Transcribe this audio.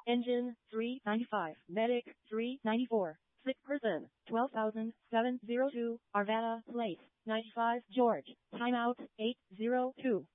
Engine 395, Medic 394, sick person 12,702, Arvada Place 95, George, timeout 802.